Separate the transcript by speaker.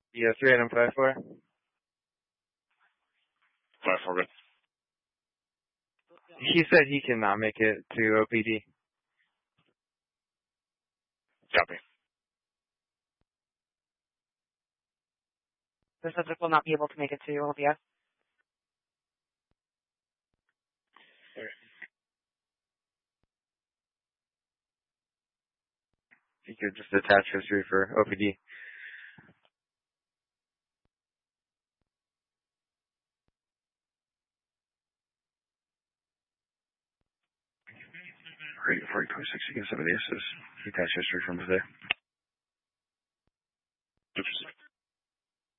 Speaker 1: Yeah, 3 item 5-4.
Speaker 2: 5-4, good.
Speaker 1: He said he cannot make it to OPD.
Speaker 2: Copy.
Speaker 3: The subject will not be able to make it to OBS.
Speaker 1: He could just attach history for OPD.
Speaker 2: Great, 4026, you can 7 aces. He attached history from today.